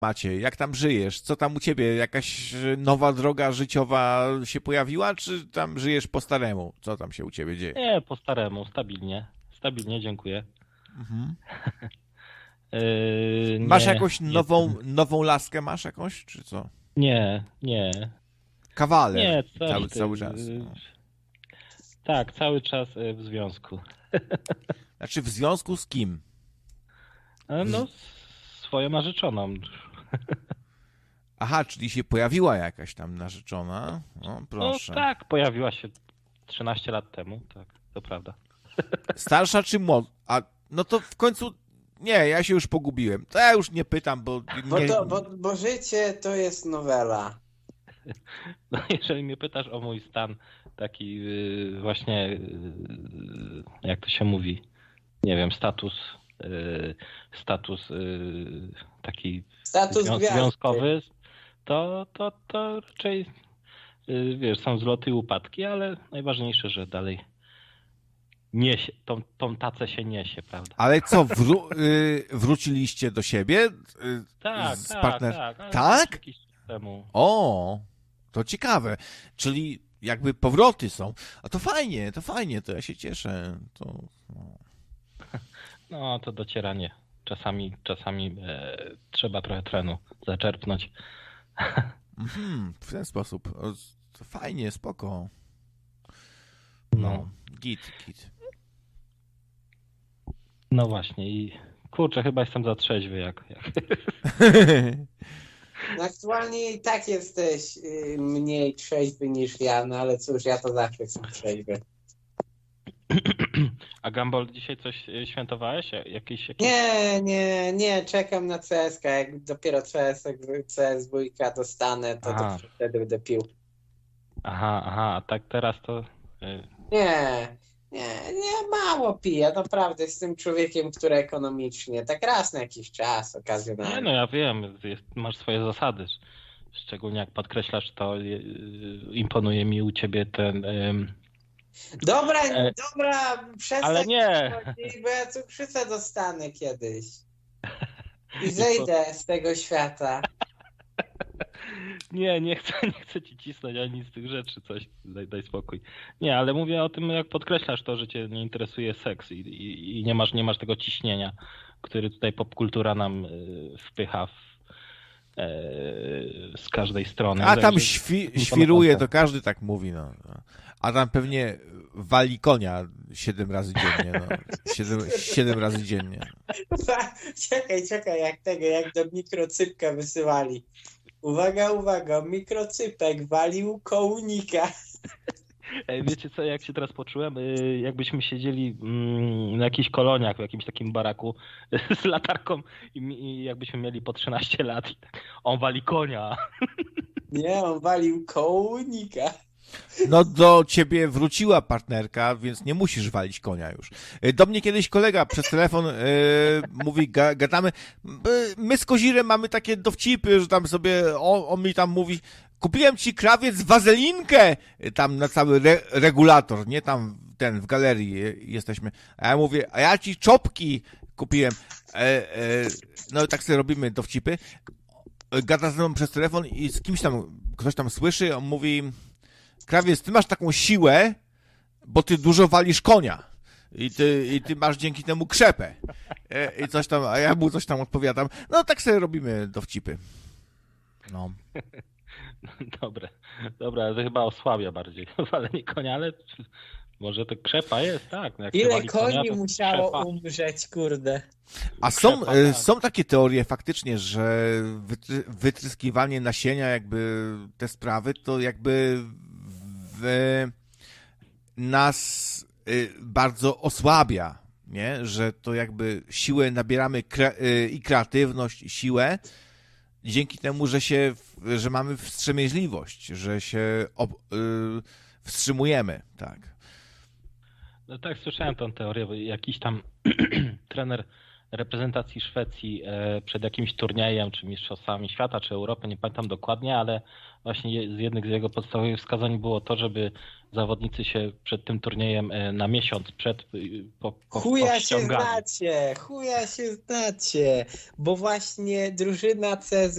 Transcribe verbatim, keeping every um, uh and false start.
Macie, jak tam żyjesz? Co tam u ciebie? Jakaś nowa droga życiowa się pojawiła, czy tam żyjesz po staremu? Co tam się u ciebie dzieje? Nie, po staremu, stabilnie. Stabilnie, dziękuję. Mhm. Yy, Masz nie, jakąś nie, nową, nową laskę, masz jakąś, czy co? Nie, nie. Kawaler Nie, cały, coś ty, cały czas. yy, No. Tak, cały czas yy, w związku. Znaczy w związku z kim? E, No, z swoją narzeczoną. Aha, czyli się pojawiła jakaś tam narzeczona. No, No proszę. tak, pojawiła się trzynaście lat temu, tak, to prawda. Starsza czy młodsza? A no to w końcu nie, ja się już pogubiłem. To ja już nie pytam, bo Bo, nie... to, bo, bo życie to jest nowela. No, jeżeli mnie pytasz o mój stan taki yy, właśnie, yy, jak to się mówi, nie wiem, status, yy, status yy, taki Status zwią- gwiazdy. związkowy, to, to, to raczej, yy, wiesz, są wzloty i upadki, ale najważniejsze, że dalej niesie, tą, tą tacę się niesie, prawda? Ale co, wró- y, wróciliście do siebie? Y, Tak, z tak, partner... tak. ale Tak? Jakiś czas temu. O, to ciekawe. Czyli jakby powroty są. A to fajnie, to fajnie, to ja się cieszę. To, no. No, to docieranie. Czasami, czasami e, trzeba trochę trenu zaczerpnąć. Mhm, w ten sposób. O, to fajnie, spoko. No. No, git, git. No właśnie i kurczę, chyba jestem za trzeźwy jak... jak... No aktualnie i tak jesteś y, mniej trzeźwy niż ja, no ale cóż, ja to zawsze jestem trzeźwy. A Gumball, dzisiaj coś e, świętowałeś? Jakiś, jakiś... Nie, nie, nie, czekam na C S K. Jak dopiero C S, C S dwa dostanę, to, Aha. to wtedy będę pił. Aha, aha, a tak teraz to... e, Nie, nie, nie, mało piję, naprawdę jestem człowiekiem, który ekonomicznie, tak raz na jakiś czas, Nie, okazjonalnie. no ja wiem, jest, masz swoje zasady. Szczególnie jak podkreślasz to, e, imponuje mi u ciebie ten... em, Dobra, E, dobra, przestań ale nie. chodzić, bo ja cukrzycę dostanę kiedyś. I zejdę z tego świata. Nie, nie chcę, nie chcę ci cisnąć ani z tych rzeczy, coś, daj, daj spokój. Nie, ale mówię o tym, jak podkreślasz to, że cię nie interesuje seks i, i, i nie masz, nie masz tego ciśnienia, który tutaj popkultura nam y, wpycha w, e, z każdej strony. A tam Także świ- to świruje, na to każdy tak mówi. No. A tam pewnie wali konia siedem razy dziennie. No. Siedem, siedem razy dziennie. Czekaj, czekaj, jak tego, jak do mikrocypka wysyłali. Uwaga, uwaga, mikrocypek walił kołnika. Ej, wiecie co, jak się teraz poczułem? Y, Jakbyśmy siedzieli mm, na jakichś koloniach, w jakimś takim baraku z latarką i, i jakbyśmy mieli po trzynaście lat i tak, on wali konia. Nie, on walił kołnika. No do ciebie wróciła partnerka, więc nie musisz walić konia już. Do mnie kiedyś kolega przez telefon e, mówi, ga, gadamy, e, my z Kozirem mamy takie dowcipy, że tam sobie, on, on mi tam mówi, kupiłem ci krawiec wazelinkę, tam na cały re, regulator, nie tam ten w galerii jesteśmy. A ja mówię, a ja ci czopki kupiłem. E, e, no i tak sobie robimy dowcipy. Gada ze mną przez telefon i z kimś tam, ktoś tam słyszy, on mówi, krawiec, ty masz taką siłę, bo ty dużo walisz konia. I ty, i ty masz dzięki temu krzepę. I coś tam, a ja mu coś tam odpowiadam. No tak sobie robimy dowcipy. No. Dobre, dobra, to chyba osłabia bardziej walenie konia, ale może to krzepa jest, tak. No jak się Ile wali konia, koni to musiało krzepa. umrzeć, kurde. A są, Krzepa, e, tak. są takie teorie faktycznie, że wytry, wytryskiwanie nasienia, jakby te sprawy, to jakby w, nas y, bardzo osłabia, nie? Że to jakby siłę nabieramy kre, y, i kreatywność, i siłę dzięki temu, że się, że mamy wstrzemięźliwość, że się ob, y, wstrzymujemy, tak. No tak, słyszałem tą teorię, bo jakiś tam trener reprezentacji Szwecji e, przed jakimś turniejem, czy mistrzostwami świata, czy Europy, nie pamiętam dokładnie, ale właśnie je, z jednych z jego podstawowych wskazań było to, żeby zawodnicy się przed tym turniejem e, na miesiąc przed y, po, po, Chuja się powściągali. znacie, chuja się znacie, bo właśnie drużyna C S